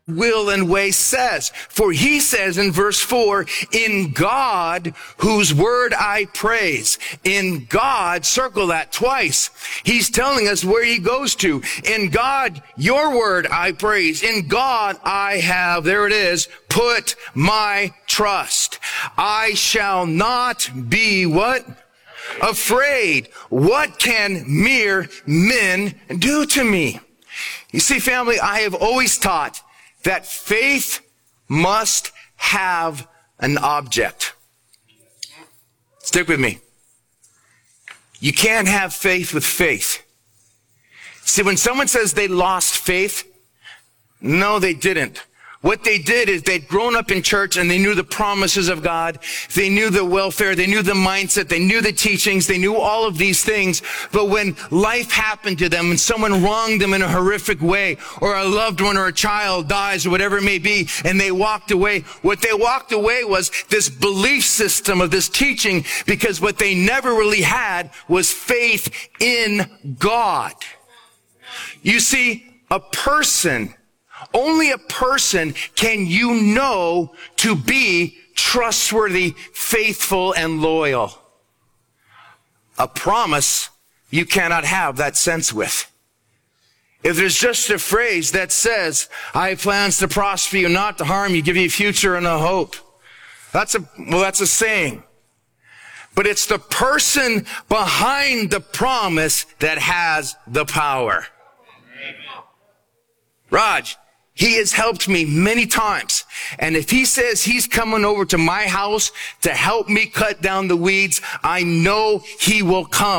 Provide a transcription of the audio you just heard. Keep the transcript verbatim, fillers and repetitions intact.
will and way says. For he says in verse four, in God, whose word I praise. In God, circle that twice. He's telling us where he goes to. In God, your word I praise. In God I have, there it is, put my trust. I shall not be what? Afraid. What can mere men do to me? You see, family, I have always taught that faith must have an object. Stick with me. You can't have faith with faith. See, when someone says they lost faith, no, they didn't. What they did is they'd grown up in church and they knew the promises of God. They knew the welfare. They knew the mindset. They knew the teachings. They knew all of these things. But when life happened to them and someone wronged them in a horrific way, or a loved one or a child dies or whatever it may be, and they walked away, what they walked away was this belief system of this teaching, because what they never really had was faith in God. You see, a person Only a person can you know to be trustworthy, faithful, and loyal. A promise you cannot have that sense with. If there's just a phrase that says, I have plans to prosper you, not to harm you, give you a future and a hope. That's a, well, that's a saying. But it's the person behind the promise that has the power. Raj, he has helped me many times. And if he says he's coming over to my house to help me cut down the weeds, I know he will come.